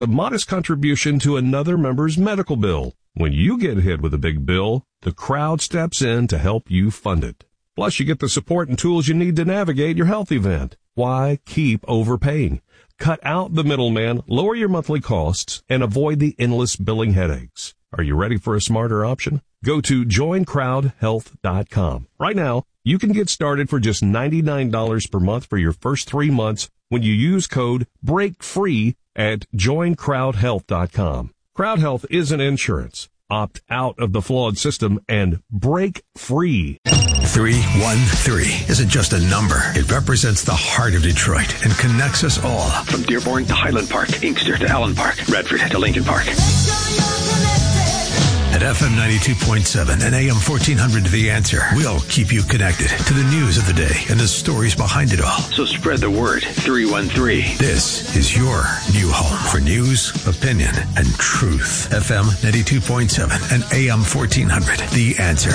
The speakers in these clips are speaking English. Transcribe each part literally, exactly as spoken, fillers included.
a modest contribution to another member's medical bill. When you get hit with a big bill, the Crowd steps in to help you fund it. Plus, you get the support and tools you need to navigate your health event. Why keep overpaying? Cut out the middleman, lower your monthly costs, and avoid the endless billing headaches. Are you ready for a smarter option? Go to join crowd health dot com. Right now, you can get started for just ninety-nine dollars per month for your first three months when you use code BREAKFREE at join crowd health dot com. Crowd Health isn't insurance. Opt out of the flawed system and break free. three one three isn't just a number. It represents the heart of Detroit and connects us all. From Dearborn to Highland Park, Inkster to Allen Park, Redford to Lincoln Park. At F M ninety-two point seven and A M fourteen hundred The Answer, we'll keep you connected to the news of the day and the stories behind it all. So spread the word. three one three. This is your new home for news, opinion, and truth. F M ninety-two point seven and A M fourteen hundred The Answer.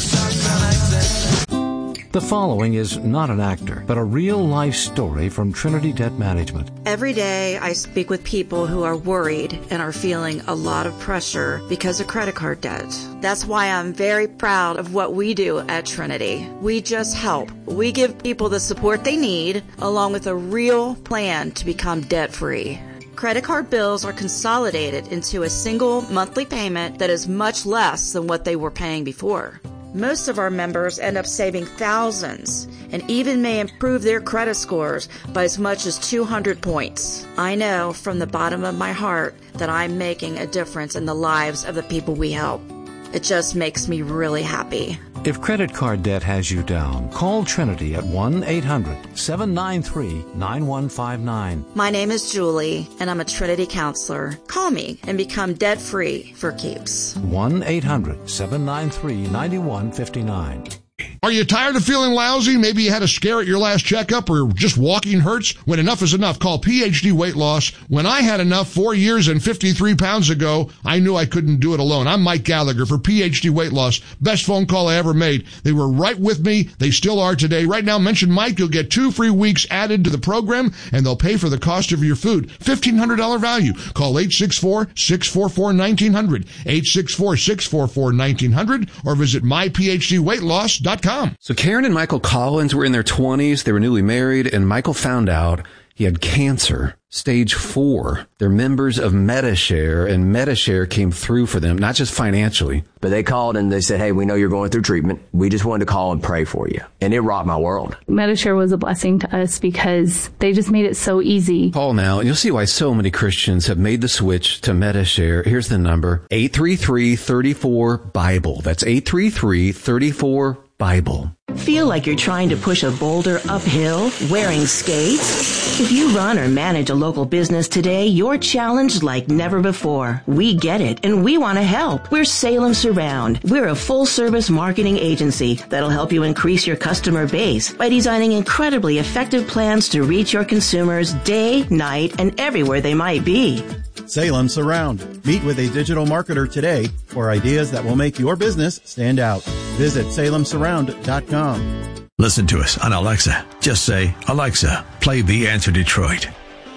The following is not an actor, but a real-life story from Trinity Debt Management. Every day I speak with people who are worried and are feeling a lot of pressure because of credit card debt. That's why I'm very proud of what we do at Trinity. We just help. We give people the support they need, along with a real plan to become debt-free. Credit card bills are consolidated into a single monthly payment that is much less than what they were paying before. Most of our members end up saving thousands and even may improve their credit scores by as much as two hundred points. I know from the bottom of my heart that I'm making a difference in the lives of the people we help. It just makes me really happy. If credit card debt has you down, call Trinity at one eight hundred seven nine three nine one five nine. My name is Julie, and I'm a Trinity counselor. Call me and become debt-free for keeps. one eight hundred seven nine three nine one five nine. Are you tired of feeling lousy? Maybe you had a scare at your last checkup or just walking hurts? When enough is enough, call P H D Weight Loss. When I had enough four years and fifty-three pounds ago, I knew I couldn't do it alone. I'm Mike Gallagher for P H D Weight Loss. Best phone call I ever made. They were right with me. They still are today. Right now, mention Mike. You'll get two free weeks added to the program, and they'll pay for the cost of your food. fifteen hundred dollars value. Call eight six four, six four four, one nine zero zero, eight six four, six four four, one nine zero zero, or visit my p h d weight loss dot com. So Karen and Michael Collins were in their twenties. They were newly married, and Michael found out he had cancer, stage four. They're members of MediShare, and MediShare came through for them, not just financially. But they called and they said, hey, we know you're going through treatment. We just wanted to call and pray for you. And it rocked my world. MediShare was a blessing to us because they just made it so easy. Call now, and you'll see why so many Christians have made the switch to MediShare. Here's the number, eight three three, three four, BIBLE. That's eight three three, three four, BIBLE. Feel like you're trying to push a boulder uphill wearing skates? If you run or manage a local business today, you're challenged like never before. We get it, and we want to help. We're Salem Surround. We're a full-service marketing agency that'll help you increase your customer base by designing incredibly effective plans to reach your consumers day, night, and everywhere they might be. Salem Surround. Meet with a digital marketer today for ideas that will make your business stand out. Visit salem surround dot com. Listen to us on Alexa. Just say, Alexa, play The Answer Detroit.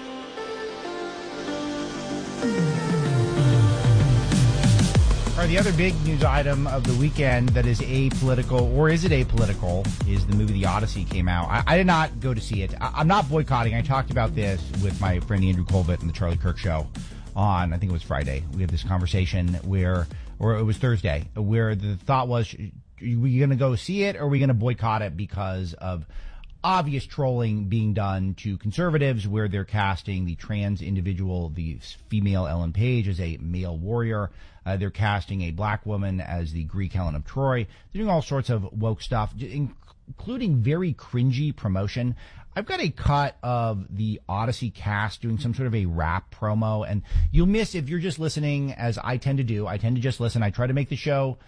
All right, the other big news item of the weekend that is apolitical, or is it apolitical, is the movie The Odyssey came out. I, I did not go to see it. I, I'm not boycotting. I talked about this with my friend Andrew Colbert and the Charlie Kirk Show on, I think it was Friday. We had this conversation where, or it was Thursday, where the thought was, are we going to go see it, or are we going to boycott it because of obvious trolling being done to conservatives, where they're casting the trans individual, the female Ellen Page, as a male warrior. Uh, they're casting a black woman as the Greek Helen of Troy. They're doing all sorts of woke stuff, including very cringy promotion. I've got a cut of the Odyssey cast doing some sort of a rap promo, and you'll miss if you're just listening, as I tend to do. I tend to just listen. I try to make the show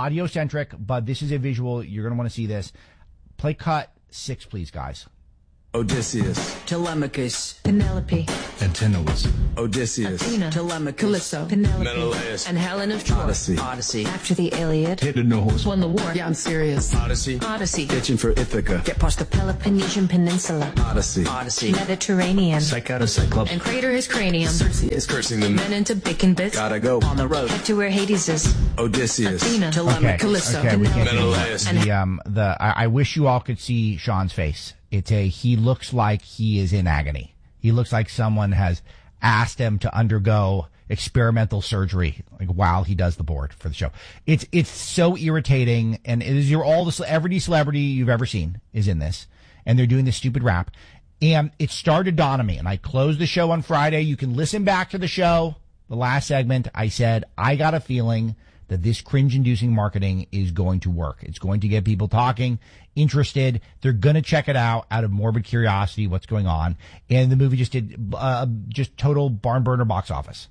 audio-centric, but this is a visual. You're going to want to see this. Play cut six, please, guys. Odysseus, Telemachus, Penelope, Antinous, Odysseus, Athena, Telemachus, Calypso, Penelope, Menelaus, and Helen of Troy. Odyssey, Odyssey. After the Iliad, Hidden no horse, won the war. Yeah, I'm serious. Odyssey, Odyssey. Itching for Ithaca, Get past the Peloponnesian Peninsula, Odyssey, Odyssey. Mediterranean, Psych out a Cyclops, and crater his cranium. Circe is cursing them, Men into bacon bits, gotta go, on the road. head to where Hades is. Odysseus, Athena, Telemachus, Okay, Calypso, okay, we can't Penelope. do Menelaus, the um the. I, I wish you all could see Sean's face. It's a he looks like he is in agony. He looks like someone has asked him to undergo experimental surgery, like while he does the board for the show. It's it's so irritating, and it is your all the every celebrity you've ever seen is in this, and they're doing this stupid rap, and it started to dawn on me. And I closed the show on Friday. You can listen back to the show, the last segment. I said I got a feeling that this cringe-inducing marketing is going to work. It's going to get people talking, interested. They're going to check it out out of morbid curiosity, what's going on. And the movie just did uh, just total barn burner box office.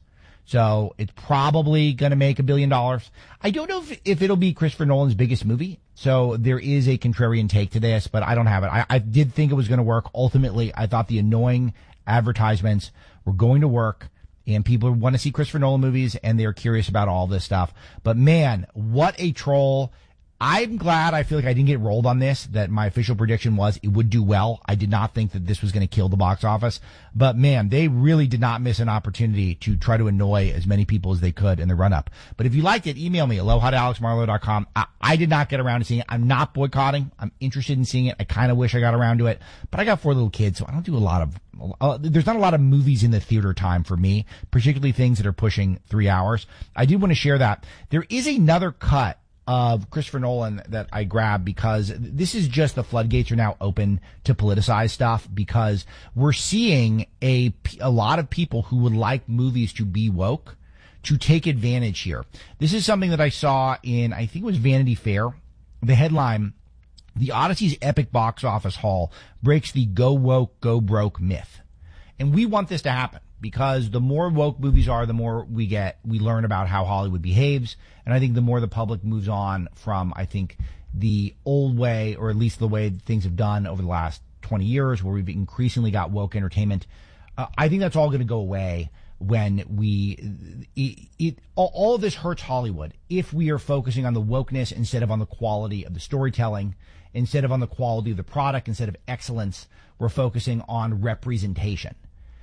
So it's probably going to make a billion dollars. I don't know if, if it'll be Christopher Nolan's biggest movie. So there is a contrarian take to this, but I don't have it. I, I did think it was going to work. Ultimately, I thought the annoying advertisements were going to work. And people want to see Christopher Nolan movies, and they're curious about all this stuff. But man, what a troll. I'm glad I feel like I didn't get rolled on this, that my official prediction was it would do well. I did not think that this was going to kill the box office. But man, they really did not miss an opportunity to try to annoy as many people as they could in the run-up. But if you liked it, email me, aloha at alex marlowe dot com. I, I did not get around to seeing it. I'm not boycotting. I'm interested in seeing it. I kind of wish I got around to it. But I got four little kids, so I don't do a lot of Uh, there's not a lot of movies in the theater time for me, particularly things that are pushing three hours. I do want to share that. There is another cut of Christopher Nolan that I grabbed because this is just the floodgates are now open to politicize stuff, because we're seeing a, a lot of people who would like movies to be woke to take advantage here. This is something that I saw in, I think it was Vanity Fair. The headline, The Odyssey's epic box office haul breaks the go woke, go broke myth. And we want this to happen because the more woke movies are, the more we get, we learn about how Hollywood behaves. And I think the more the public moves on from, I think, the old way, or at least the way things have done over the last twenty years, where we've increasingly got woke entertainment. Uh, I think that's all going to go away when we, it, it, all, all of this hurts Hollywood if we are focusing on the wokeness instead of on the quality of the storytelling. Instead of on the quality of the product, instead of excellence, we're focusing on representation.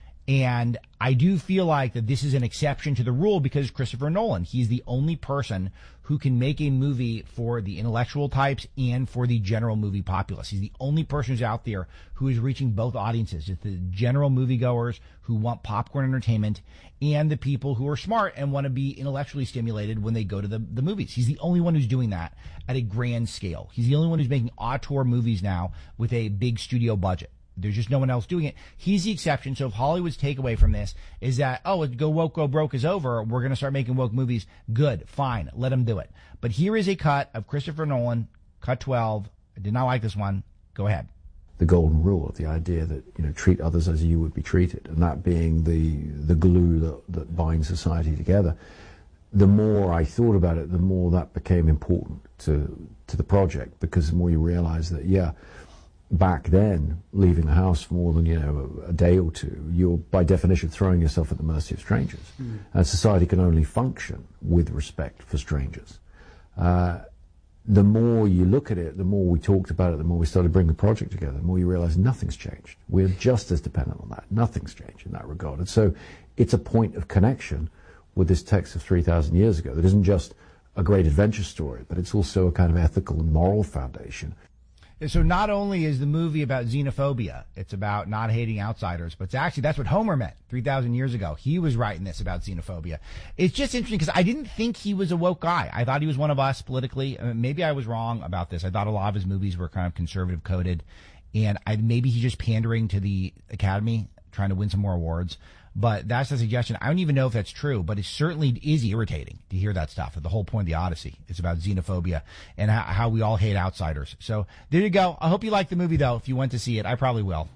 And I do feel like that this is an exception to the rule because Christopher Nolan, he's the only person who can make a movie for the intellectual types and for the general movie populace. He's the only person who's out there who is reaching both audiences. It's the general moviegoers who want popcorn entertainment and the people who are smart and want to be intellectually stimulated when they go to the, the movies. He's the only one who's doing that at a grand scale. He's the only one who's making auteur movies now with a big studio budget. There's just no one else doing it. He's the exception. So if Hollywood's takeaway from this is that, oh, go woke, go broke is over, we're going to start making woke movies, good, fine, let him do it. But here is a cut of Christopher Nolan, cut twelve. I did not like this one. Go ahead. The golden rule, the idea that, you know, treat others as you would be treated, and that being the the glue that, that binds society together. The more I thought about it, the more that became important to to the project, because the more you realize that, yeah, back then, leaving the house for more than, you know, a, a day or two, you're by definition throwing yourself at the mercy of strangers. Mm. And society can only function with respect for strangers. Uh, the more you look at it, the more we talked about it, the more we started bringing the project together, the more you realize nothing's changed. We're just as dependent on that. Nothing's changed in that regard. And so it's a point of connection with this text of three thousand years ago that isn't just a great adventure story, but it's also a kind of ethical and moral foundation. So not only is the movie about xenophobia, it's about not hating outsiders, but it's actually, that's what Homer meant three thousand years ago. He was writing this about xenophobia. It's just interesting because I didn't think he was a woke guy. I thought he was one of us politically. I mean, maybe I was wrong about this. I thought a lot of his movies were kind of conservative coded, and I, maybe he's just pandering to the Academy, trying to win some more awards. But that's a suggestion. I don't even know if that's true, but it certainly is irritating to hear that stuff. The whole point of the Odyssey is about xenophobia and how, how we all hate outsiders. So there you go. I hope you liked the movie, though. If you went to see it, I probably will.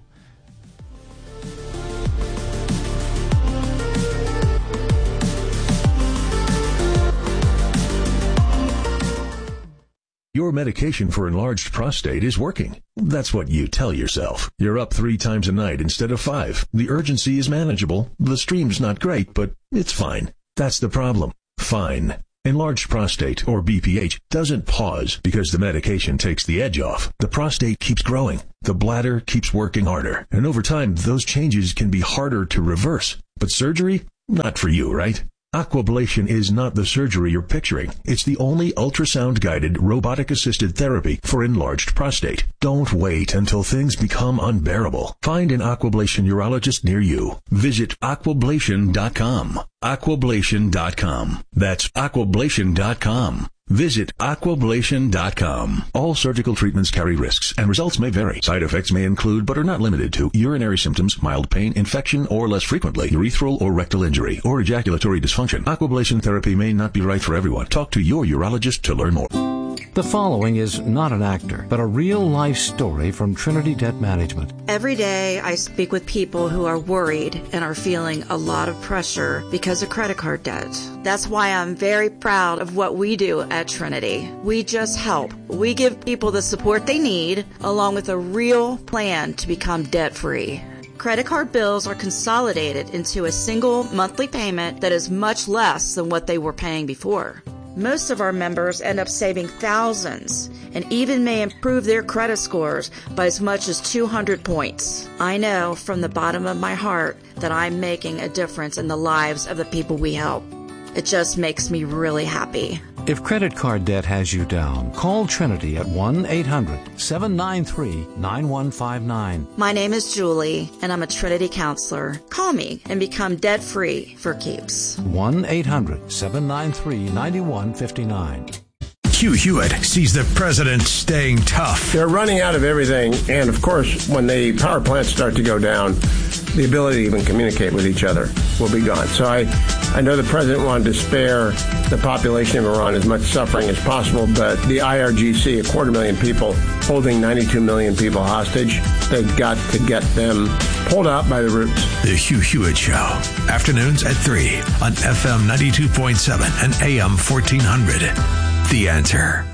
Your medication for enlarged prostate is working. That's what you tell yourself. You're up three times a night instead of five. The urgency is manageable. The stream's not great, but it's fine. That's the problem. Fine. Enlarged prostate, or B P H, doesn't pause because the medication takes the edge off. The prostate keeps growing. The bladder keeps working harder. And over time, those changes can be harder to reverse. But surgery? Not for you, right? Aquablation is not the surgery you're picturing. It's the only ultrasound-guided, robotic-assisted therapy for enlarged prostate. Don't wait until things become unbearable. Find an Aquablation urologist near you. Visit aquablation dot com. aquablation dot com. That's aquablation dot com. Visit aquablation dot com. All surgical treatments carry risks, and results may vary. Side effects may include, but are not limited to, urinary symptoms, mild pain, infection, or less frequently, urethral or rectal injury, or ejaculatory dysfunction. Aquablation therapy may not be right for everyone. Talk to your urologist to learn more. The following is not an actor, but a real-life story from Trinity Debt Management. Every day I speak with people who are worried and are feeling a lot of pressure because of credit card debt. That's why I'm very proud of what we do at Trinity. We just help. We give people the support they need, along with a real plan to become debt-free. Credit card bills are consolidated into a single monthly payment that is much less than what they were paying before. Most of our members end up saving thousands and even may improve their credit scores by as much as two hundred points. I know from the bottom of my heart that I'm making a difference in the lives of the people we help. It just makes me really happy. If credit card debt has you down, call Trinity at one eight hundred seven nine three nine one five nine. My name is Julie, and I'm a Trinity counselor. Call me and become debt-free for keeps. one eight hundred seven nine three nine one five nine. Hugh Hewitt sees the president staying tough. They're running out of everything, and of course, when the power plants start to go down, the ability to even communicate with each other will be gone. So I, I know the president wanted to spare the population of Iran as much suffering as possible, but the I R G C, a quarter million people, holding ninety-two million people hostage, they've got to get them pulled out by the roots. The Hugh Hewitt Show, afternoons at three on F M ninety-two point seven and A M fourteen hundred. The Answer.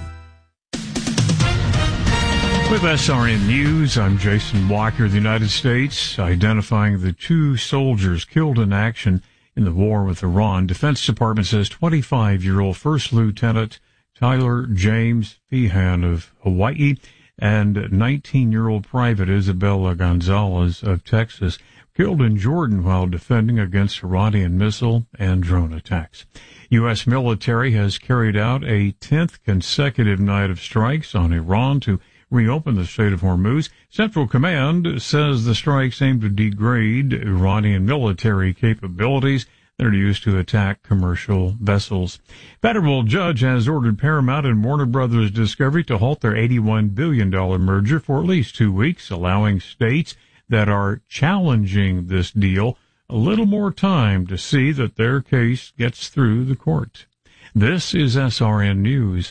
With S R N News, I'm Jason Walker of the United States, identifying the two soldiers killed in action in the war with Iran. Defense Department says twenty-five-year-old First Lieutenant Tyler James Feehan of Hawaii and nineteen-year-old Private Isabella Gonzalez of Texas killed in Jordan while defending against Iranian missile and drone attacks. U S military has carried out a tenth consecutive night of strikes on Iran to reopen the Strait of Hormuz. Central Command says the strikes aim to degrade Iranian military capabilities that are used to attack commercial vessels. Federal judge has ordered Paramount and Warner Brothers Discovery to halt their eighty-one billion dollars merger for at least two weeks, allowing states that are challenging this deal a little more time to see that their case gets through the court. This is S R N News.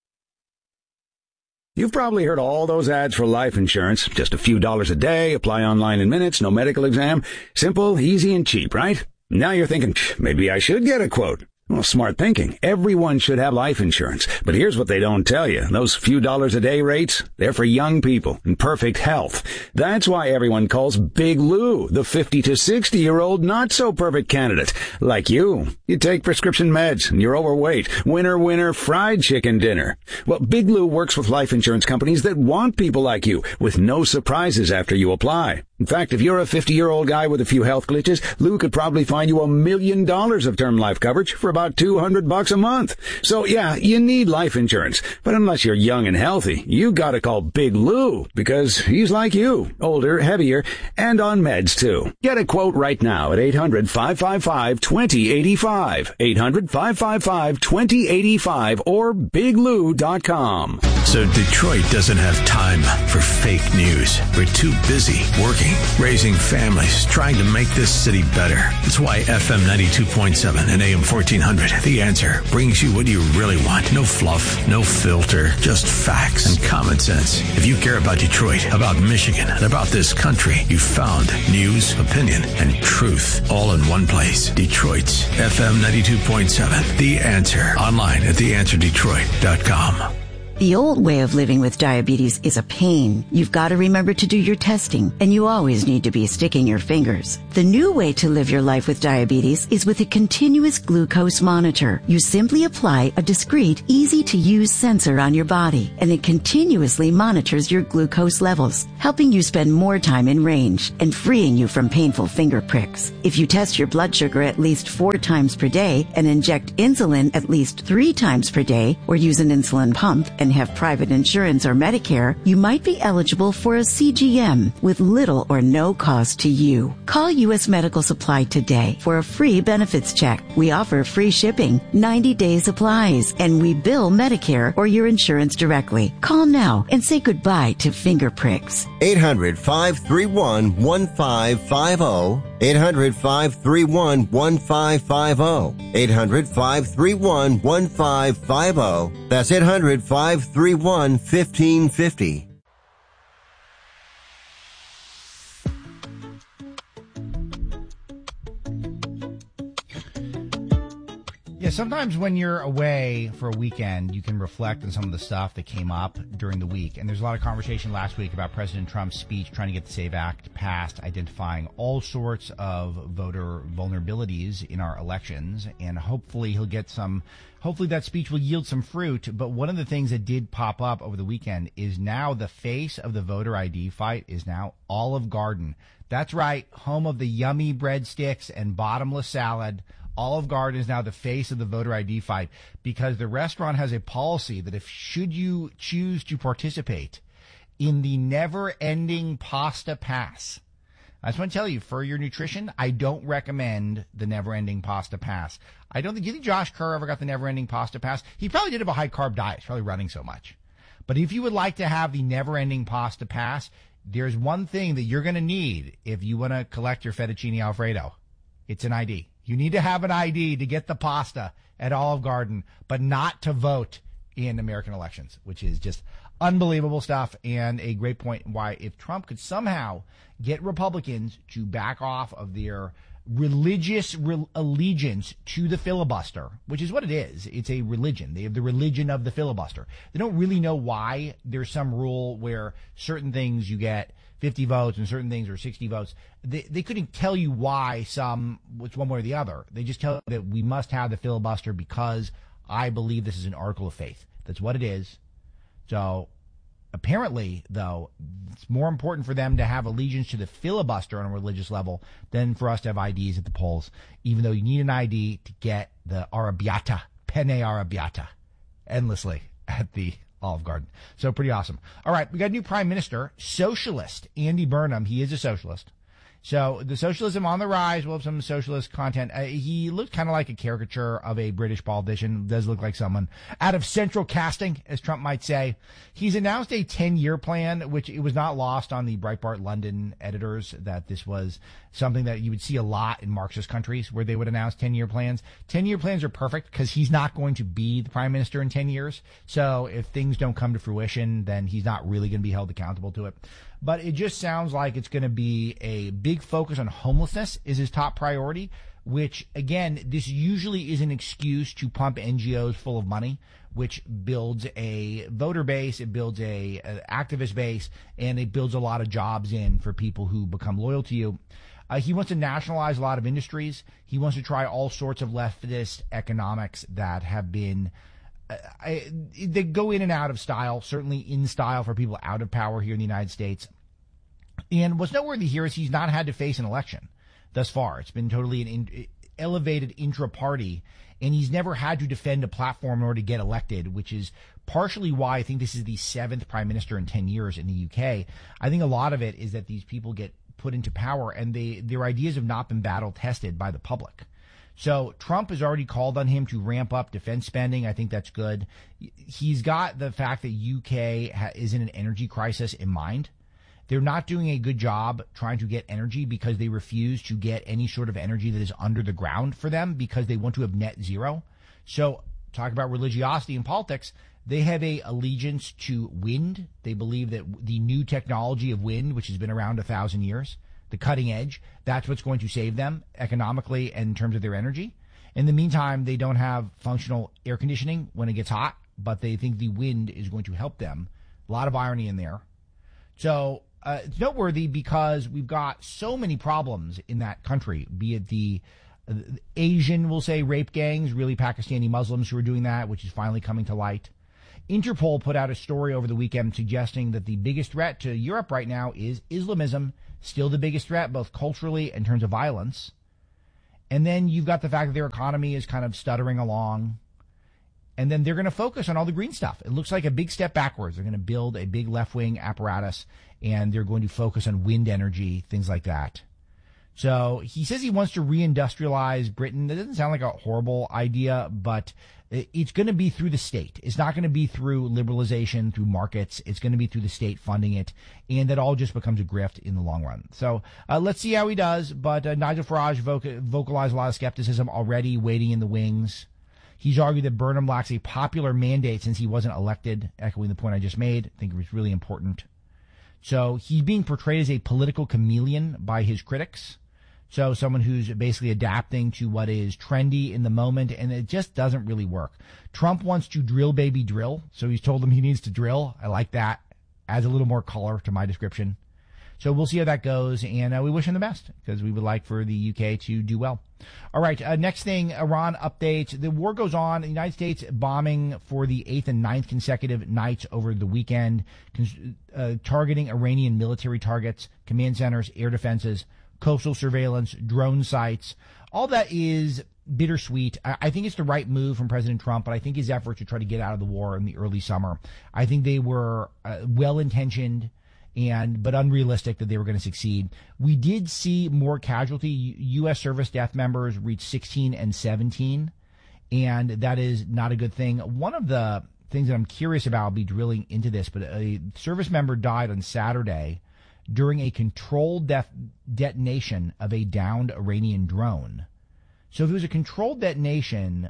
You've probably heard all those ads for life insurance. Just a few dollars a day, apply online in minutes, no medical exam. Simple, easy, and cheap, right? Now you're thinking, maybe I should get a quote. Well, smart thinking. Everyone should have life insurance. But here's what they don't tell you. Those few dollars a day rates, they're for young people in perfect health. That's why everyone calls Big Lou the fifty to sixty-year-old not-so-perfect candidate. Like you. You take prescription meds and you're overweight. Winner, winner, fried chicken dinner. Well, Big Lou works with life insurance companies that want people like you with no surprises after you apply. In fact, if you're a fifty-year-old guy with a few health glitches, Lou could probably find you a million dollars of term life coverage for about two hundred bucks a month. So yeah, you need life insurance. But unless you're young and healthy, you gotta call Big Lou because he's like you, older, heavier, and on meds too. Get a quote right now at eight hundred five five five two zero eight five, eight hundred five five five two zero eight five or big lou dot com. So Detroit doesn't have time for fake news. We're too busy working, raising families, trying to make this city better. That's why F M ninety-two point seven and A M fourteen hundred, The Answer, brings you what you really want. No fluff, no filter, just facts and common sense. If you care about Detroit, about Michigan, and about this country, you've found news, opinion, and truth all in one place. Detroit's F M ninety-two point seven, The Answer. Online at the answer detroit dot com. The old way of living with diabetes is a pain. You've got to remember to do your testing, and you always need to be sticking your fingers. The new way to live your life with diabetes is with a continuous glucose monitor. You simply apply a discreet, easy-to-use sensor on your body, and it continuously monitors your glucose levels, helping you spend more time in range and freeing you from painful finger pricks. If you test your blood sugar at least four times per day and inject insulin at least three times per day, or use an insulin pump and have private insurance or Medicare, you might be eligible for a C G M with little or no cost to you. Call U S Medical Supply today for a free benefits check. We offer free shipping, ninety day supplies, and we bill Medicare or your insurance directly. Call now and say goodbye to finger pricks. eight hundred, five three one, one five five zero. eight hundred, five three one, one five five zero. eight hundred, five three one, one five five zero. That's eight hundred, five three one, one five five zero. Yeah, sometimes when you're away for a weekend, you can reflect on some of the stuff that came up during the week. And there's a lot of conversation last week about President Trump's speech trying to get the SAVE Act passed, identifying all sorts of voter vulnerabilities in our elections. And hopefully he'll get some, hopefully that speech will yield some fruit. But one of the things that did pop up over the weekend is now the face of the voter I D fight is now Olive Garden. That's right, home of the yummy breadsticks and bottomless salad. Olive Garden is now the face of the voter I D fight because the restaurant has a policy that if should you choose to participate in the never-ending pasta pass, I just want to tell you, for your nutrition, I don't recommend the never-ending pasta pass. I don't think, do you think Josh Kerr ever got the never-ending pasta pass? He probably did have a high-carb diet. He's probably running so much. But if you would like to have the never-ending pasta pass, there's one thing that you're going to need if you want to collect your fettuccine Alfredo. It's an I D. You need to have an I D to get the pasta at Olive Garden, but not to vote in American elections, which is just unbelievable stuff and a great point why if Trump could somehow get Republicans to back off of their religious re- allegiance to the filibuster, which is what it is. It's a religion. They have the religion of the filibuster. They don't really know why there's some rule where certain things you get fifty votes and certain things are sixty votes. They they couldn't tell you why some, which one way or the other. They just tell you that we must have the filibuster because I believe this is an article of faith. That's what it is. So apparently, though, it's more important for them to have allegiance to the filibuster on a religious level than for us to have I Ds at the polls, even though you need an I D to get the arrabbiata, penne arrabbiata, endlessly at the Olive Garden. So pretty awesome. All right, we got a new prime minister, socialist Andy Burnham. He is a socialist. So the socialism on the rise. We'll have some socialist content. Uh, he looked kind of like a caricature of a British politician. Does look like someone out of central casting, as Trump might say. He's announced a ten-year plan, which it was not lost on the Breitbart London editors that this was something that you would see a lot in Marxist countries where they would announce ten-year plans. ten-year plans are perfect because he's not going to be the prime minister in ten years. So if things don't come to fruition, then he's not really going to be held accountable to it. But it just sounds like it's going to be a big focus on homelessness is his top priority, which, again, this usually is an excuse to pump N G Os full of money, which builds a voter base, it builds a, an activist base, and it builds a lot of jobs in for people who become loyal to you. Uh, he wants to nationalize a lot of industries. He wants to try all sorts of leftist economics that have been I, they go in and out of style, certainly in style for people out of power here in the United States. And what's noteworthy here is he's not had to face an election thus far. It's been totally an in, elevated intra-party, and he's never had to defend a platform in order to get elected, which is partially why I think this is the seventh prime minister in ten years in the U K. I think a lot of it is that these people get put into power, and they their ideas have not been battle-tested by the public. So Trump has already called on him to ramp up defense spending. I think that's good. He's got the fact that U K ha- is in an energy crisis in mind. They're not doing a good job trying to get energy because they refuse to get any sort of energy that is under the ground for them because they want to have net zero. So talk about religiosity in politics. They have a allegiance to wind. They believe that the new technology of wind, which has been around a thousand years, the cutting edge, that's what's going to save them economically and in terms of their energy. In the meantime, they don't have functional air conditioning when it gets hot. but they think the wind is going to help them. A lot of irony in there. So uh, it's noteworthy because we've got so many problems in that country, be it the uh, Asian, we'll say, rape gangs, really Pakistani Muslims who are doing that, which is finally coming to light. Interpol put out a story over the weekend suggesting that the biggest threat to Europe right now is Islamism, still the biggest threat, both culturally in terms of violence. And then you've got the fact that their economy is kind of stuttering along. And then they're going to focus on all the green stuff. It looks like a big step backwards. They're going to build a big left-wing apparatus, and they're going to focus on wind energy, things like that. So he says he wants to reindustrialize Britain. That doesn't sound like a horrible idea, but it's going to be through the state. It's not going to be through liberalization, through markets. It's going to be through the state funding it, and that all just becomes a grift in the long run. So uh, let's see how he does, but uh, Nigel Farage voc- vocalized a lot of skepticism already waiting in the wings. He's argued that Burnham lacks a popular mandate since he wasn't elected, echoing the point I just made. I think it was really important. So he's being portrayed as a political chameleon by his critics. So someone who's basically adapting to what is trendy in the moment, and it just doesn't really work. Trump wants to drill, baby, drill. So he's told them he needs to drill. I like that. Adds a little more color to my description. So we'll see how that goes, and uh, we wish him the best because we would like for the U K to do well. All right, uh, next thing, Iran update. The war goes on. The United States bombing for the eighth and ninth consecutive nights over the weekend, uh, targeting Iranian military targets, command centers, air defenses, coastal surveillance, drone sites. All that is bittersweet. I, I think it's the right move from President Trump, but I think his efforts to try to get out of the war in the early summer, I think they were uh, well-intentioned and but unrealistic that they were going to succeed. We did see more casualty. U S service death members reached sixteen and seventeen, and that is not a good thing. One of the things that I'm curious about, I'll be drilling into this, but a service member died on Saturday during a controlled def- detonation of a downed Iranian drone. So if it was a controlled detonation,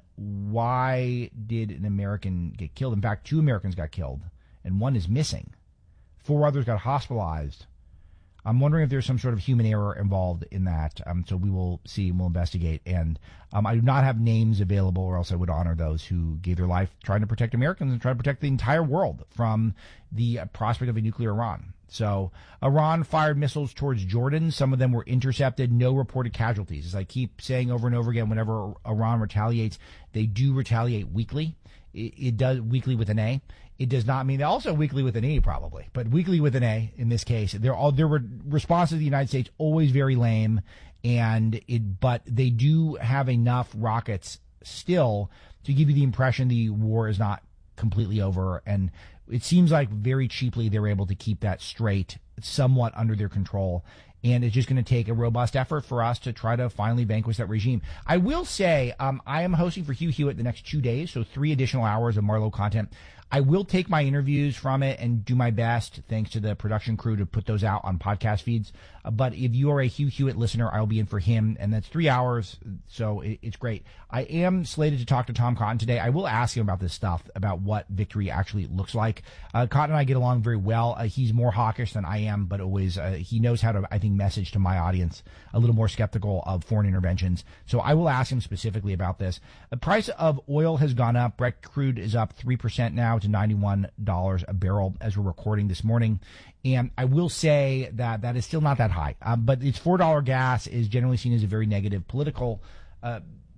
why did an American get killed? In fact, two Americans got killed, and one is missing. Four others got hospitalized. I'm wondering if there's some sort of human error involved in that. Um, so we will see and we'll investigate. And um, I do not have names available, or else I would honor those who gave their life trying to protect Americans and trying to protect the entire world from the uh, prospect of a nuclear Iran. So Iran fired missiles towards Jordan. Some of them were intercepted. No reported casualties. As I keep saying over and over again, whenever Iran retaliates, they do retaliate weekly. It, it does weekly with an A. It does not mean also weekly with an E, probably, but weekly with an A in this case. They're all their responses to the United States always very lame, and it but they do have enough rockets still to give you the impression the war is not completely over, and it seems like very cheaply they're able to keep that straight, somewhat under their control. And it's just going to take a robust effort for us to try to finally vanquish that regime. I will say, um, I am hosting for Hugh Hewitt the next two days, so three additional hours of Marlowe content. I will take my interviews from it and do my best, thanks to the production crew, to put those out on podcast feeds. Uh, but if you are a Hugh Hewitt listener, I'll be in for him, and that's three hours, so it, it's great. I am slated to talk to Tom Cotton today. I will ask him about this stuff, about what victory actually looks like. Uh, Cotton and I get along very well. Uh, he's more hawkish than I am, but always uh, he knows how to, I think, message to my audience a little more skeptical of foreign interventions. So I will ask him specifically about this. The price of oil has gone up. Brent crude is up three percent now to ninety-one dollars a barrel as we're recording this morning. And I will say that that is still not that high. Um, but it's four dollars gas is generally seen as a very negative political uh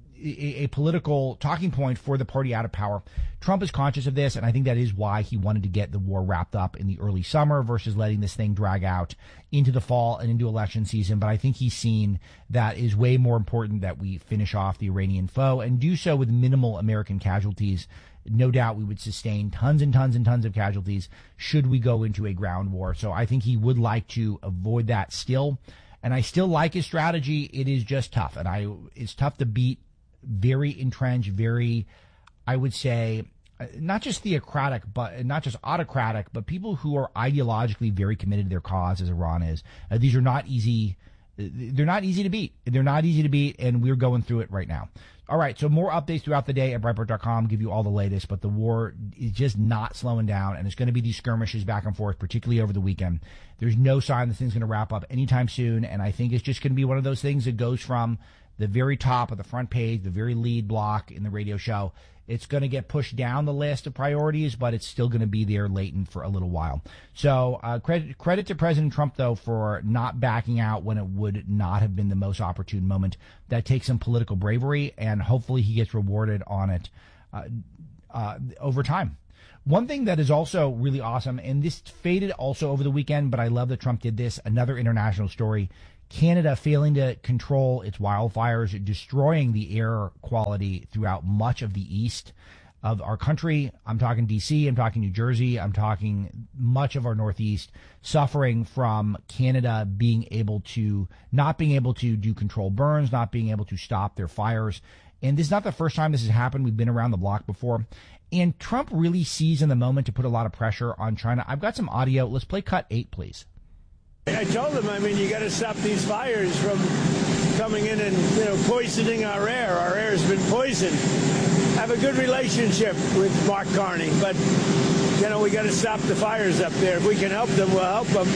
A, a political talking point for the party out of power. Trump is conscious of this, and I think that is why he wanted to get the war wrapped up in the early summer versus letting this thing drag out into the fall and into election season. But I think he's seen that is way more important that we finish off the Iranian foe and do so with minimal American casualties. No doubt we would sustain tons and tons and tons of casualties should we go into a ground war. So I think he would like to avoid that still. And I still like his strategy. It is just tough. And I, it's tough to beat very entrenched, very, I would say, not just theocratic, but not just autocratic, but people who are ideologically very committed to their cause, as Iran is. Uh, these are not easy. They're not easy to beat. They're not easy to beat, and we're going through it right now. All right, so more updates throughout the day at Breitbart dot com, give you all the latest, but the war is just not slowing down, and it's going to be these skirmishes back and forth, particularly over the weekend. There's no sign this thing's going to wrap up anytime soon, and I think it's just going to be one of those things that goes from the very top of the front page, the very lead block in the radio show. It's going to get pushed down the list of priorities, but it's still going to be there latent for a little while. So uh, credit, credit to President Trump, though, for not backing out when it would not have been the most opportune moment. That takes some political bravery, and hopefully he gets rewarded on it uh, uh, over time. One thing that is also really awesome, and this faded also over the weekend, but I love that Trump did this, another international story, Canada failing to control its wildfires, destroying the air quality throughout much of the east of our country. I'm talking D C, I'm talking New Jersey, I'm talking much of our Northeast, suffering from Canada being able to, not being able to do controlled burns, not being able to stop their fires. And this is not the first time this has happened. We've been around the block before. And Trump really sees in the moment to put a lot of pressure on China. I've got some audio. Let's play cut eight, please. I told them, I mean, you got to stop these fires from coming in and, you know, poisoning our air. Our air has been poisoned. I have a good relationship with Mark Carney, but, you know, we got to stop the fires up there. If we can help them, we'll help them.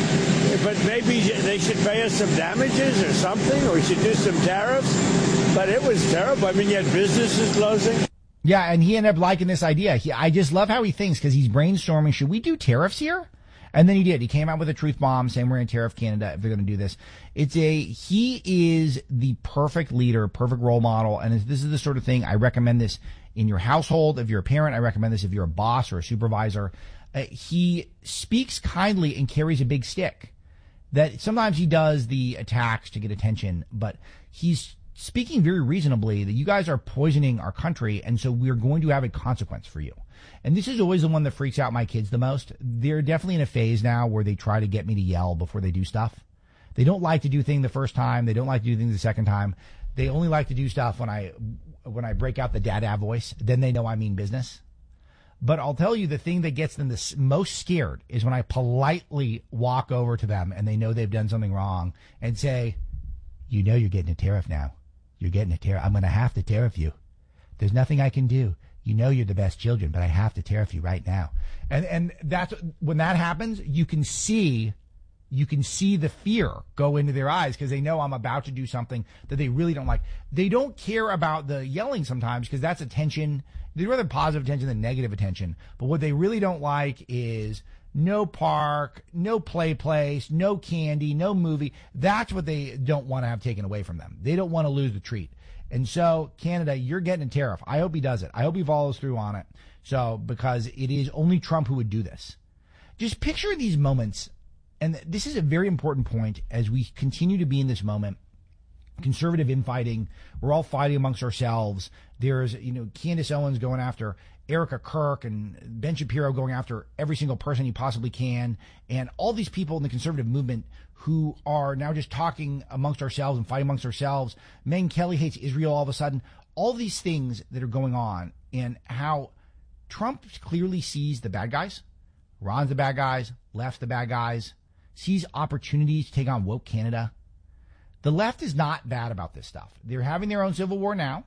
But maybe they should pay us some damages or something, or we should do some tariffs. But it was terrible. I mean, you had businesses closing. Yeah, and he ended up liking this idea. He, I just love how he thinks, because he's brainstorming, should we do tariffs here? And then he did. He came out with a truth bomb saying we're going to tariff Canada if they're going to do this. It's a, he is the perfect leader, perfect role model. And this is the sort of thing, I recommend this in your household. If you're a parent, I recommend this if you're a boss or a supervisor. Uh, he speaks kindly and carries a big stick. That sometimes he does the attacks to get attention, but he's speaking very reasonably that you guys are poisoning our country, and so we're going to have a consequence for you. And this is always the one that freaks out my kids the most. They're definitely in a phase now where they try to get me to yell before they do stuff. They don't like to do things the first time. They don't like to do things the second time. They only like to do stuff when I when I break out the dada voice. Then they know I mean business. But I'll tell you, the thing that gets them the most scared is when I politely walk over to them and they know they've done something wrong and say, you know you're getting a tariff now. You're getting a tariff. I'm going to have to tariff you. There's nothing I can do. You know you're the best children, but I have to tariff you right now. And and that's when that happens, you can see you can see the fear go into their eyes because they know I'm about to do something that they really don't like. They don't care about the yelling sometimes because that's attention. They'd rather positive attention than negative attention. But what they really don't like is no park, no play place, no candy, no movie. That's what they don't want to have taken away from them. They don't want to lose the treat. And so, Canada, you're getting a tariff. I hope he does it. I hope he follows through on it. So, because it is only Trump who would do this. Just picture these moments, and this is a very important point as we continue to be in this moment. Conservative infighting. We're all fighting amongst ourselves. There's, you know, Candace Owens going after Erica Kirk and Ben Shapiro going after every single person he possibly can. And all these people in the conservative movement who are now just talking amongst ourselves and fighting amongst ourselves. Megyn Kelly hates Israel all of a sudden. All these things that are going on and how Trump clearly sees the bad guys. Ron's the bad guys. Left's the bad guys. Sees opportunities to take on woke Canada. The left is not bad about this stuff. They're having their own civil war now.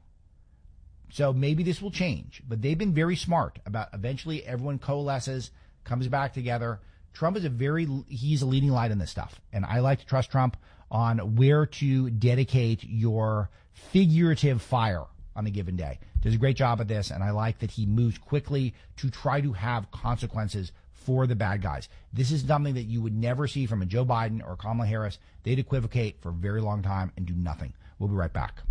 So maybe this will change. But they've been very smart about eventually everyone coalesces, comes back together. Trump is a very, he's a leading light in this stuff. And I like to trust Trump on where to dedicate your figurative fire on a given day. Does a great job at this. And I like that he moves quickly to try to have consequences for the bad guys. This is something that you would never see from a Joe Biden or Kamala Harris. They'd equivocate for a very long time and do nothing. We'll be right back.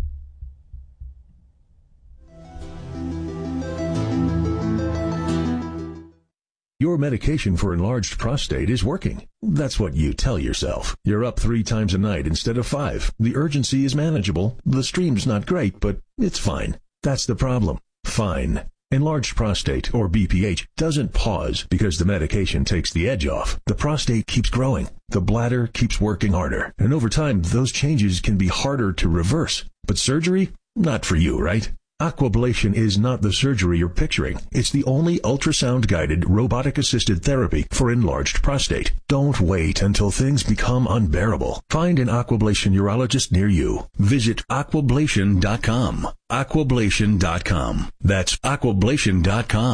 Your medication for enlarged prostate is working. That's what you tell yourself. You're up three times a night instead of five. The urgency is manageable. The stream's not great, but it's fine. That's the problem. Fine. Enlarged prostate, or B P H, doesn't pause because the medication takes the edge off. The prostate keeps growing. The bladder keeps working harder. And over time, those changes can be harder to reverse. But surgery? Not for you, right? Aquablation is not the surgery you're picturing. It's the only ultrasound-guided, robotic-assisted therapy for enlarged prostate. Don't wait until things become unbearable. Find an Aquablation urologist near you. Visit aquablation dot com. aquablation dot com. That's aquablation dot com.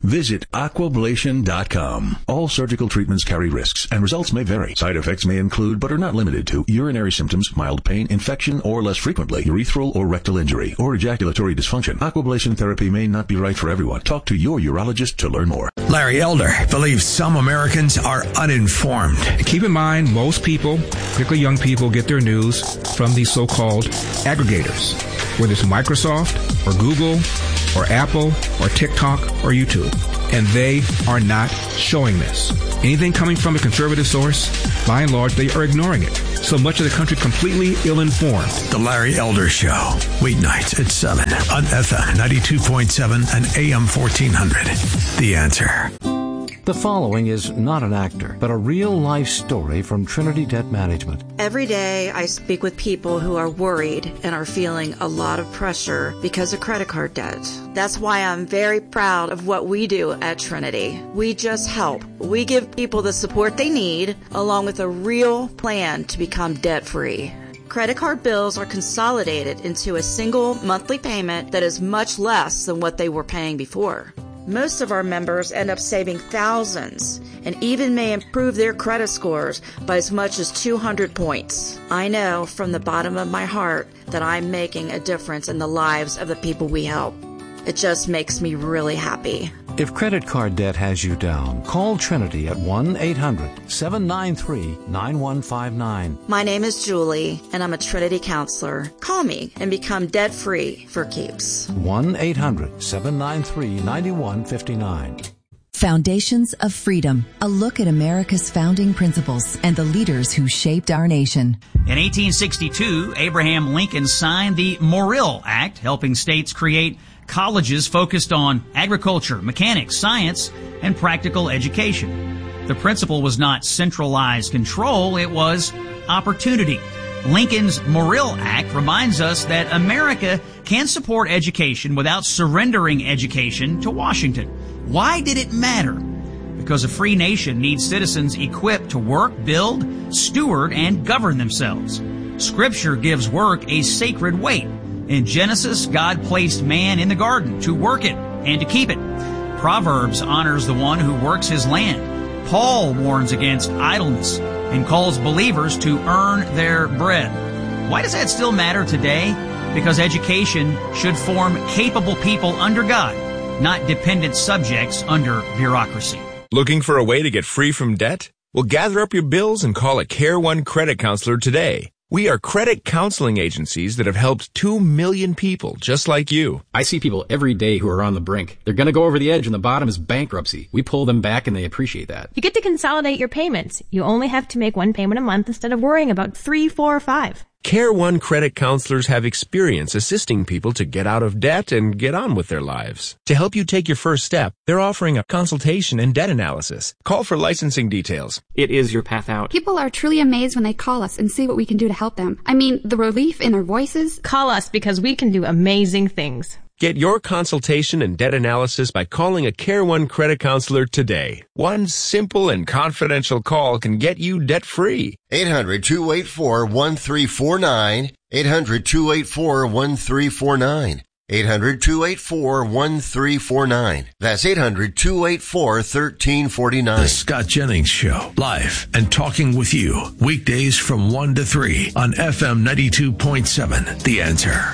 Visit aquablation dot com. All surgical treatments carry risks, and results may vary. Side effects may include, but are not limited to, urinary symptoms, mild pain, infection, or less frequently, urethral or rectal injury, or ejaculatory dysfunction. Aquablation therapy may not be right for everyone. Talk to your urologist to learn more. Larry Elder believes some Americans are uninformed. Keep in mind, most people, particularly young people, get their news from these so-called aggregators, whether it's Microsoft or Google or Apple or TikTok or YouTube. And they are not showing this. Anything coming from a conservative source, by and large, they are ignoring it. So much of the country completely ill-informed. The Larry Elder Show, weeknights at seven on F M ninety-two point seven and A M fourteen hundred. The Answer. The following is not an actor, but a real-life story from Trinity Debt Management. Every day I speak with people who are worried and are feeling a lot of pressure because of credit card debt. That's why I'm very proud of what we do at Trinity. We just help. We give people the support they need, along with a real plan to become debt-free. Credit card bills are consolidated into a single monthly payment that is much less than what they were paying before. Most of our members end up saving thousands and even may improve their credit scores by as much as two hundred points. I know from the bottom of my heart that I'm making a difference in the lives of the people we help. It just makes me really happy. If credit card debt has you down, call Trinity at one eight hundred seven nine three nine one five nine. My name is Julie, and I'm a Trinity counselor. Call me and become debt-free for keeps. one eight hundred seven nine three nine one five nine. Foundations of Freedom, a look at America's founding principles and the leaders who shaped our nation. In eighteen sixty-two, Abraham Lincoln signed the Morrill Act, helping states create colleges focused on agriculture, mechanics, science, and practical education. The principle was not centralized control, it was opportunity. Lincoln's Morrill Act reminds us that America can support education without surrendering education to Washington. Why did it matter? Because a free nation needs citizens equipped to work, build, steward, and govern themselves. Scripture gives work a sacred weight. In Genesis, God placed man in the garden to work it and to keep it. Proverbs honors the one who works his land. Paul warns against idleness and calls believers to earn their bread. Why does that still matter today? Because education should form capable people under God, not dependent subjects under bureaucracy. Looking for a way to get free from debt? Well, gather up your bills and call a Care One credit counselor today. We are credit counseling agencies that have helped two million people just like you. I see people every day who are on the brink. They're going to go over the edge and the bottom is bankruptcy. We pull them back and they appreciate that. You get to consolidate your payments. You only have to make one payment a month instead of worrying about three, four, or five. Care One credit counselors have experience assisting people to get out of debt and get on with their lives. To help you take your first step, they're offering a consultation and debt analysis. Call for licensing details. It is your path out. People are truly amazed when they call us and see what we can do to help them. I mean, the relief in their voices. Call us because we can do amazing things. Get your consultation and debt analysis by calling a Care One credit counselor today. One simple and confidential call can get you debt-free. eight hundred two eight four one three four nine. eight hundred two eight four one three four nine. eight hundred two eight four one three four nine. That's eight hundred two eight four one three four nine. The Scott Jennings Show, live and talking with you. Weekdays from one to three on F M ninety-two point seven. The Answer.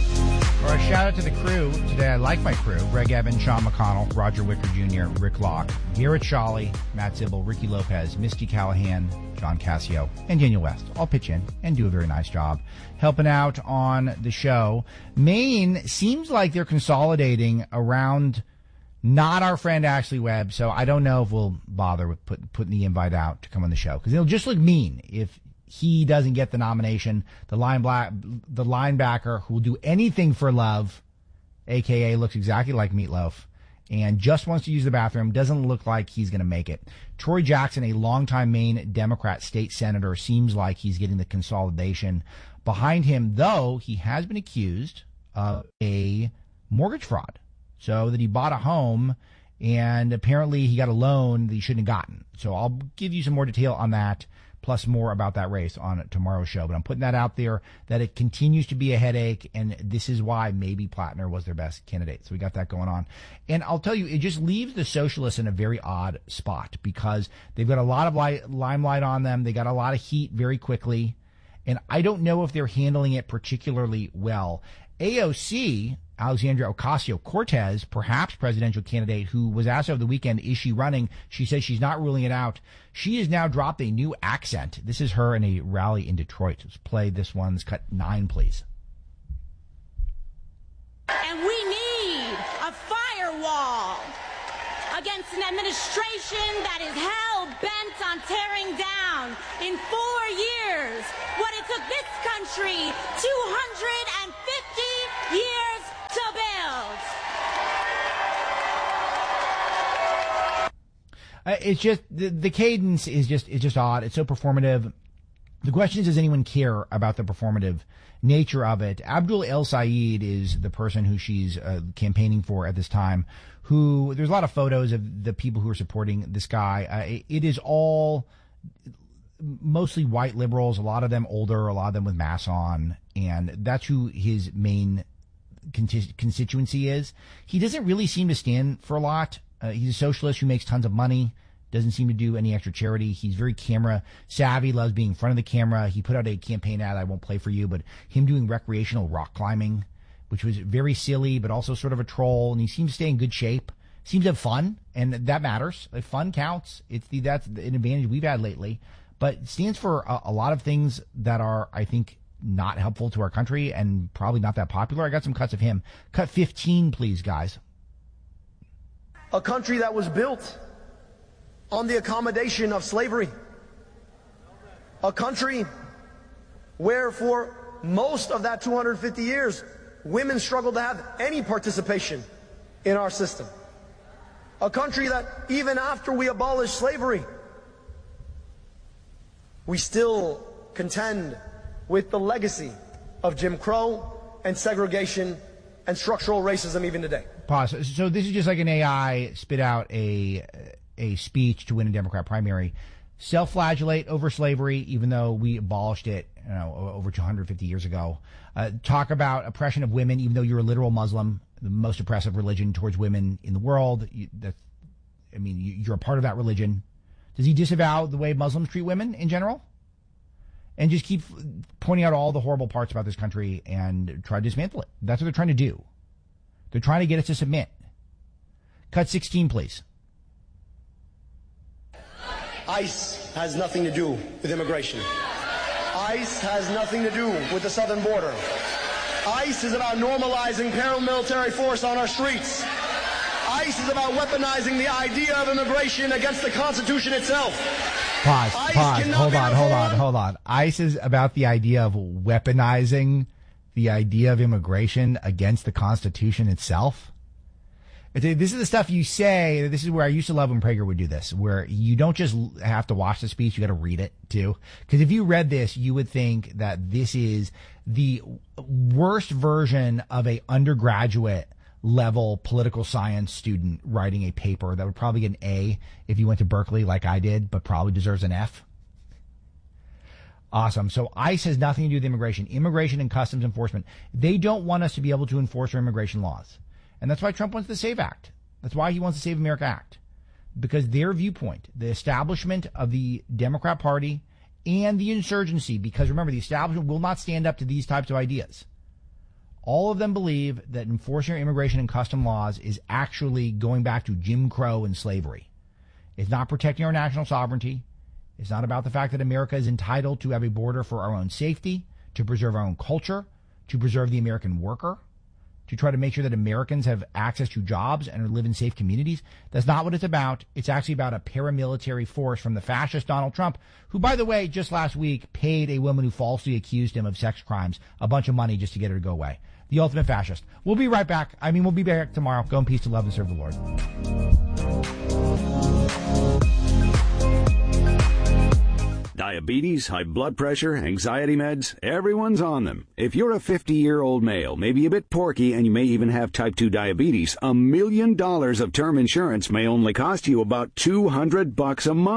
All right, shout out to the crew. Today I like my crew. Greg Evans, Sean McConnell, Roger Wicker Junior, Rick Locke, Garrett Shawley, Matt Zibble, Ricky Lopez, Misty Callahan, John Cassio, and Daniel West all pitch in and do a very nice job helping out on the show. Maine seems like they're consolidating around not our friend Ashley Webb, so I don't know if we'll bother with put, putting the invite out to come on the show, because it'll just look mean if he doesn't get the nomination. The line black, the linebacker who will do anything for love, a k a looks exactly like Meatloaf, and just wants to use the bathroom, doesn't look like he's going to make it. Troy Jackson, a longtime Maine Democrat state senator, seems like he's getting the consolidation behind him, though he has been accused of a mortgage fraud. So that he bought a home and apparently he got a loan that he shouldn't have gotten. So I'll give you some more detail on that. plus more about that race on tomorrow's show. But I'm putting that out there, that it continues to be a headache, and this is why maybe Plattner was their best candidate. So we got that going on. And I'll tell you, it just leaves the socialists in a very odd spot, because they've got a lot of li- limelight on them. They got a lot of heat very quickly, and I don't know if they're handling it particularly well. A O C, Alexandria Ocasio-Cortez, perhaps presidential candidate, who was asked over the weekend, is she running? She says she's not ruling it out. She has now dropped a new accent. This is her in a rally in Detroit. Let's play this one's cut nine, please. And we need a firewall against an administration that is hell-bent on tearing down in four years what it took this country two hundred fifty years to build. Uh, it's just, the, the cadence is just, is just odd. It's so performative. The question is, does anyone care about the performative nature of it? Abdul El Sayed is the person who she's uh, campaigning for at this time, who, there's a lot of photos of the people who are supporting this guy. Uh, it, it is all mostly white liberals, a lot of them older, a lot of them with masks on, and that's who his main constituency is. He doesn't really seem to stand for a lot. Uh, he's a socialist who makes tons of money, doesn't seem to do any extra charity. He's very camera savvy, loves being in front of the camera. He put out a campaign ad, I won't play for you, but him doing recreational rock climbing, which was very silly, but also sort of a troll. And he seems to stay in good shape, seems to have fun, and that matters. Like, fun counts. It's the, that's an advantage we've had lately, but it stands for a, a lot of things that are, I think, not helpful to our country and probably not that popular. I got some cuts of him. Cut fifteen, please, guys. A country that was built on the accommodation of slavery. A country where for most of that two hundred fifty years, women struggled to have any participation in our system. A country that even after we abolished slavery, we still contend with the legacy of Jim Crow and segregation and structural racism even today. Pause. So this is just like an A I spit out a a speech to win a Democrat primary. Self-flagellate over slavery, even though we abolished it, you know, over two hundred fifty years ago. Uh, talk about oppression of women, even though you're a literal Muslim, the most oppressive religion towards women in the world. You, that, I mean, you, you're a part of that religion. Does he disavow the way Muslims treat women in general? And just keep pointing out all the horrible parts about this country and try to dismantle it. That's what they're trying to do. They're trying to get us to submit. Cut sixteen, please. ICE has nothing to do with immigration. ICE has nothing to do with the southern border. ICE is about normalizing paramilitary force on our streets. ICE is about weaponizing the idea of immigration against the Constitution itself. Pause, ICE pause, hold on, hold on, reformed. hold on. ICE is about the idea of weaponizing the idea of immigration against the Constitution itself. This is the stuff you say. This is where I used to love when Prager would do this, where you don't just have to watch the speech, you got to read it too. Because if you read this, you would think that this is the worst version of a undergraduate level political science student writing a paper that would probably get an A if you went to Berkeley like I did, but probably deserves an F. Awesome. So ICE has nothing to do with immigration. Immigration and customs enforcement. They don't want us to be able to enforce our immigration laws. And that's why Trump wants the SAVE Act. That's why he wants the Save America Act. Because their viewpoint, the establishment of the Democrat Party and the insurgency, because remember, the establishment will not stand up to these types of ideas. All of them believe that enforcing our immigration and custom laws is actually going back to Jim Crow and slavery. It's not protecting our national sovereignty. It's not about the fact that America is entitled to have a border for our own safety, to preserve our own culture, to preserve the American worker, to try to make sure that Americans have access to jobs and live in safe communities. That's not what it's about. It's actually about a paramilitary force from the fascist Donald Trump, who, by the way, just last week paid a woman who falsely accused him of sex crimes a bunch of money just to get her to go away. The ultimate fascist. We'll be right back. I mean, we'll be back tomorrow. Go in peace, to love and serve the Lord. Diabetes, high blood pressure, anxiety meds, everyone's on them. If you're a fifty-year-old male, maybe a bit porky, and you may even have type two diabetes, a million dollars of term insurance may only cost you about two hundred bucks a month.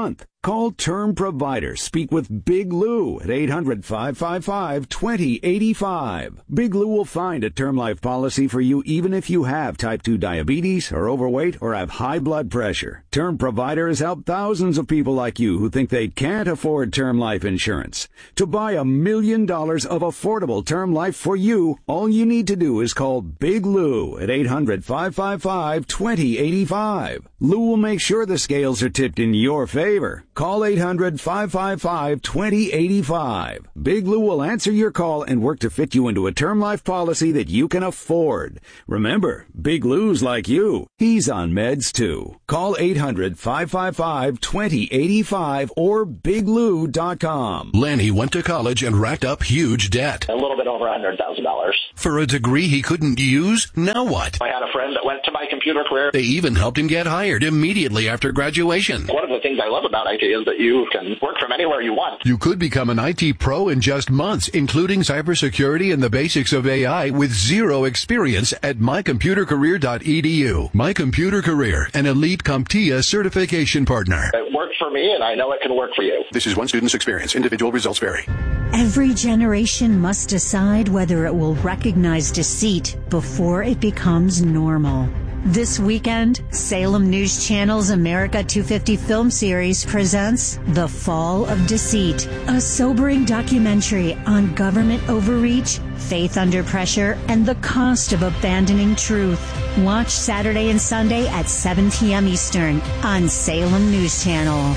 Call Term Provider. Speak with Big Lou at eight hundred, five five five, two zero eight five. Big Lou will find a term life policy for you even if you have type two diabetes, are overweight, or have high blood pressure. Term Provider has helped thousands of people like you who think they can't afford term life insurance. To buy a million dollars of affordable term life for you, all you need to do is call Big Lou at eight hundred, five five five, two zero eight five. Lou will make sure the scales are tipped in your favor. Call eight hundred, five five five, two zero eight five. Big Lou will answer your call and work to fit you into a term life policy that you can afford. Remember, Big Lou's like you. He's on meds too. Call eight hundred, five five five, two zero eight five or big lou dot com. Lanny went to college and racked up huge debt. A little bit over one hundred thousand dollars. For a degree he couldn't use? Now what? I had a friend that went to my computer career. They even helped him get hired immediately after graduation. One of the things I love about I T is that you can work from anywhere you want. You could become an I T pro in just months, including cybersecurity and the basics of A I with zero experience at my computer career dot e d u. My Computer Career, an elite CompTIA certification partner. It worked for me, and I know it can work for you. This is one student's experience. Individual results vary. Every generation must decide whether it will recognize deceit before it becomes normal. This weekend, Salem News Channel's America two fifty film series presents The Fall of Deceit, a sobering documentary on government overreach, faith under pressure, and the cost of abandoning truth. Watch Saturday and Sunday at seven p.m. Eastern on Salem News Channel.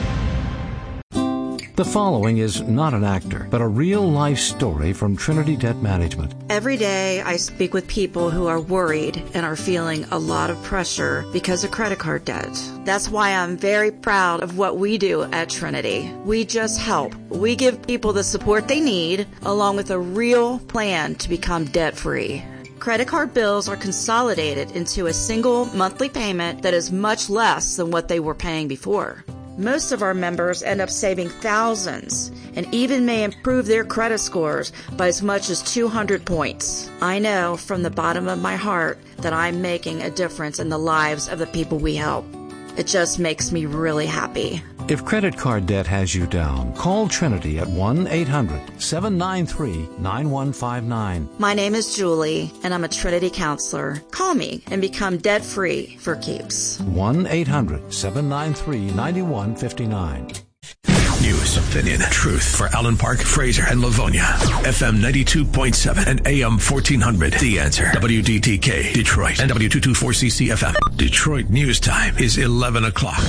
The following is not an actor, but a real-life story from Trinity Debt Management. Every day I speak with people who are worried and are feeling a lot of pressure because of credit card debt. That's why I'm very proud of what we do at Trinity. We just help. We give people the support they need, along with a real plan to become debt-free. Credit card bills are consolidated into a single monthly payment that is much less than what they were paying before. Most of our members end up saving thousands and even may improve their credit scores by as much as two hundred points. I know from the bottom of my heart that I'm making a difference in the lives of the people we help. It just makes me really happy. If credit card debt has you down, call Trinity at one eight hundred, seven nine three, nine one five nine. My name is Julie, and I'm a Trinity counselor. Call me and become debt-free for keeps. one eight hundred, seven nine three, nine one five nine. News, opinion, truth for Allen Park, Fraser, and Livonia. F M ninety-two point seven and A M fourteen hundred. The Answer. W D T K, Detroit, and W two twenty-four C C F M. Detroit news time is eleven o'clock.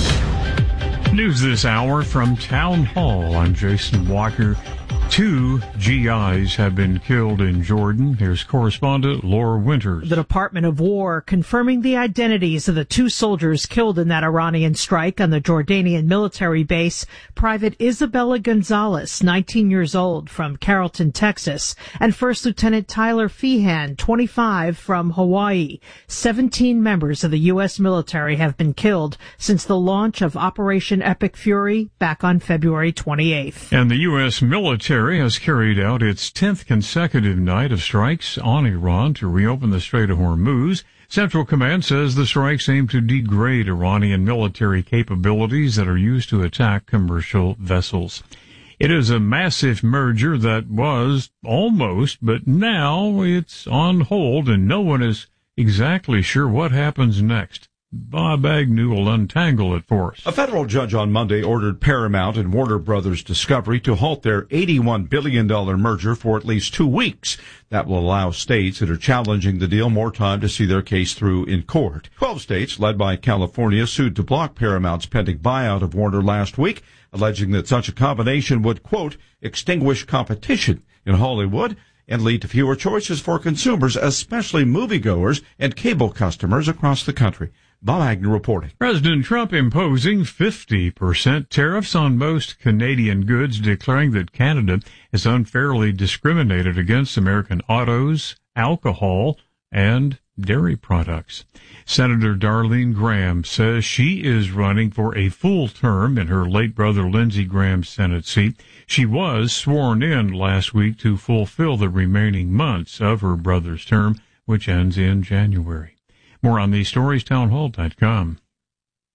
News this hour from Town Hall. I'm Jason Walker. Two G Is have been killed in Jordan. Here's correspondent Laura Winters. The Department of War confirming the identities of the two soldiers killed in that Iranian strike on the Jordanian military base. Private Isabella Gonzalez, nineteen years old, from Carrollton, Texas, and First Lieutenant Tyler Feehan, twenty-five, from Hawaii. Seventeen members of the U S military have been killed since the launch of Operation Epic Fury back on February twenty-eighth. And the U S military has carried out its tenth consecutive night of strikes on Iran to reopen the Strait of Hormuz. Central Command says the strikes aim to degrade Iranian military capabilities that are used to attack commercial vessels. It is a massive merger that was almost, but now it's on hold and no one is exactly sure what happens next. Bob Agnew will untangle it for us. A federal judge on Monday ordered Paramount and Warner Brothers Discovery to halt their eighty-one billion dollars merger for at least two weeks. That will allow states that are challenging the deal more time to see their case through in court. Twelve states, led by California, sued to block Paramount's pending buyout of Warner last week, alleging that such a combination would, quote, extinguish competition in Hollywood and lead to fewer choices for consumers, especially moviegoers and cable customers across the country. Bob Agnew reporting. President Trump imposing fifty percent tariffs on most Canadian goods, declaring that Canada has unfairly discriminated against American autos, alcohol, and dairy products. Senator Darlene Graham says she is running for a full term in her late brother Lindsey Graham's Senate seat. She was sworn in last week to fulfill the remaining months of her brother's term, which ends in January. More on these stories, townhall dot com.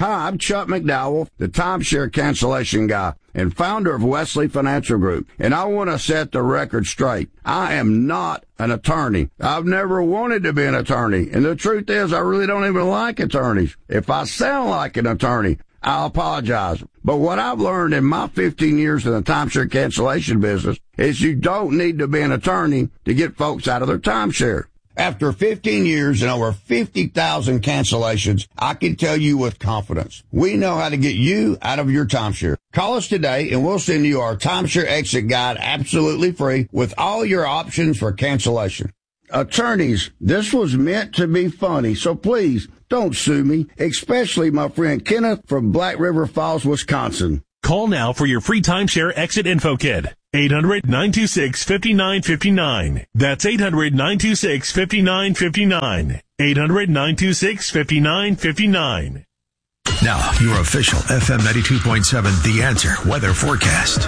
Hi, I'm Chuck McDowell, the timeshare cancellation guy and founder of Wesley Financial Group, and I want to set the record straight. I am not an attorney. I've never wanted to be an attorney, and the truth is I really don't even like attorneys. If I sound like an attorney, I apologize. But what I've learned in my fifteen years in the timeshare cancellation business is you don't need to be an attorney to get folks out of their timeshare. After fifteen years and over fifty thousand cancellations, I can tell you with confidence, we know how to get you out of your timeshare. Call us today and we'll send you our timeshare exit guide absolutely free with all your options for cancellation. Attorneys, this was meant to be funny, so please don't sue me, especially my friend Kenneth from Black River Falls, Wisconsin. Call now for your free timeshare exit info kit. eight hundred, nine two six, five nine five nine. That's eight hundred, nine two six, five nine five nine. eight hundred, nine two six, five nine five nine. Now, your official F M ninety-two point seven The Answer weather forecast.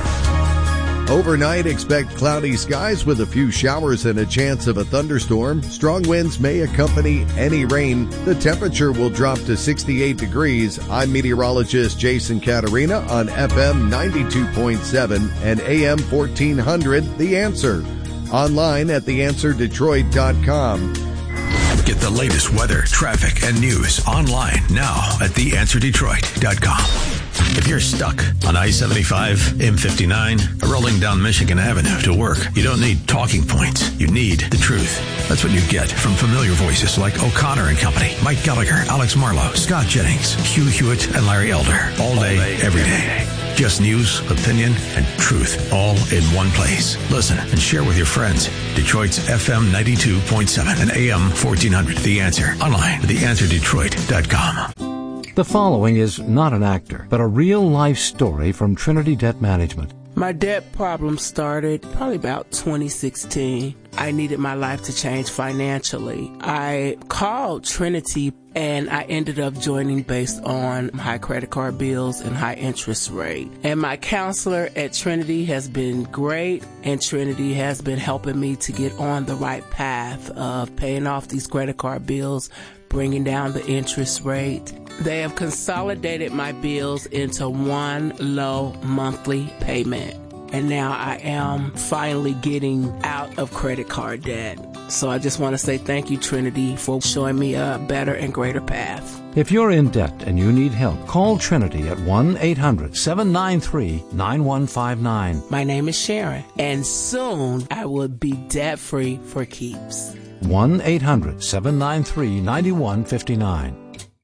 Overnight, expect cloudy skies with a few showers and a chance of a thunderstorm. Strong winds may accompany any rain. The temperature will drop to sixty-eight degrees. I'm meteorologist Jason Caterina on F M ninety-two point seven and A M fourteen hundred The Answer. Online at the answer detroit dot com. Get the latest weather, traffic, and news online now at the answer detroit dot com. If you're stuck on I seventy-five, M fifty-nine, or rolling down Michigan Avenue to work, you don't need talking points. You need the truth. That's what you get from familiar voices like O'Connor and Company, Mike Gallagher, Alex Marlowe, Scott Jennings, Hugh Hewitt, and Larry Elder. All day, every day. Just news, opinion, and truth all in one place. Listen and share with your friends. Detroit's F M ninety-two point seven and A M fourteen hundred. The Answer. Online at the answer detroit dot com. The following is not an actor, but a real-life story from Trinity Debt Management. My debt problem started probably about twenty sixteen. I needed my life to change financially. I called Trinity and I ended up joining based on high credit card bills and high interest rate. And my counselor at Trinity has been great, and Trinity has been helping me to get on the right path of paying off these credit card bills, bringing down the interest rate. They have consolidated my bills into one low monthly payment. And now I am finally getting out of credit card debt. So I just want to say thank you, Trinity, for showing me a better and greater path. If you're in debt and you need help, call Trinity at one eight hundred, seven nine three, nine one five nine. My name is Sharon, and soon I will be debt-free for keeps. one eight hundred, seven nine three, nine one five nine.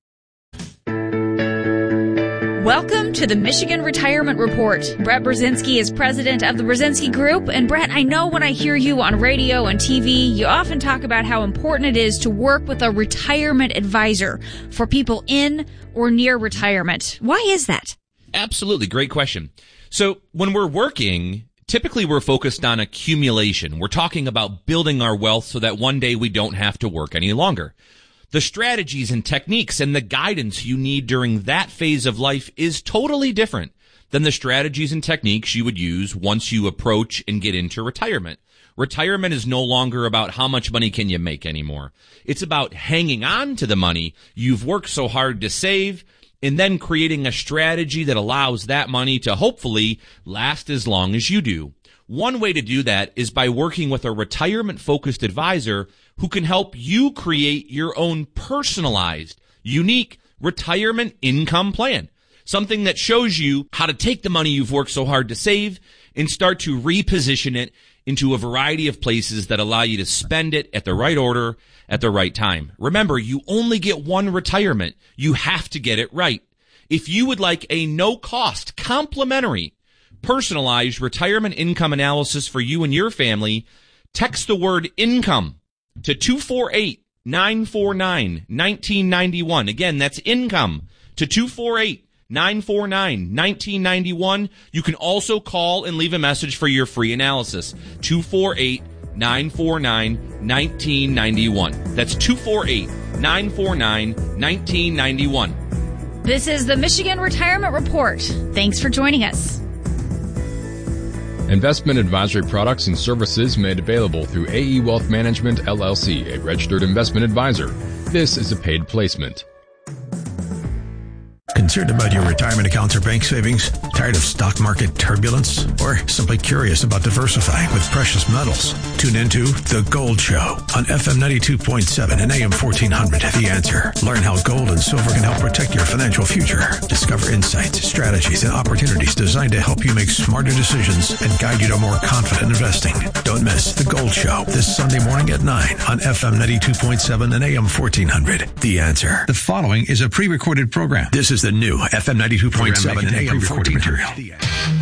Welcome to the Michigan Retirement Report. Brett Brzezinski is president of the Brzezinski Group. And Brett, I know when I hear you on radio and T V, you often talk about how important it is to work with a retirement advisor for people in or near retirement. Why is that? Absolutely. Great question. So when we're working, typically we're focused on accumulation. We're talking about building our wealth so that one day we don't have to work any longer. The strategies and techniques and the guidance you need during that phase of life is totally different than the strategies and techniques you would use once you approach and get into retirement. Retirement is no longer about how much money can you make anymore. It's about hanging on to the money you've worked so hard to save and then creating a strategy that allows that money to hopefully last as long as you do. One way to do that is by working with a retirement-focused advisor who can help you create your own personalized, unique retirement income plan. Something that shows you how to take the money you've worked so hard to save and start to reposition it into a variety of places that allow you to spend it at the right order at the right time. Remember, you only get one retirement. You have to get it right. If you would like a no-cost, complimentary, personalized retirement income analysis for you and your family, text the word income to two four eight, nine four nine, one nine nine one. Again, that's income to two four eight, nine four nine, one nine nine one. You can also call and leave a message for your free analysis. two four eight, nine four nine, one nine nine one. That's two four eight, nine four nine, one nine nine one. This is the Michigan Retirement Report. Thanks for joining us. Investment advisory products and services made available through A E Wealth Management, L L C, a registered investment advisor. This is a paid placement. Concerned about your retirement accounts or bank savings? Tired of stock market turbulence? Or simply curious about diversifying with precious metals? Tune into The Gold Show on F M ninety-two point seven and A M fourteen hundred. The Answer. Learn how gold and silver can help protect your financial future. Discover insights, strategies, and opportunities designed to help you make smarter decisions and guide you to more confident investing. Don't miss The Gold Show this Sunday morning at nine on F M ninety-two point seven and A M fourteen hundred. The Answer. The following is a pre-recorded program. This is the new F M ninety-two point seven and A M fourteen hundred.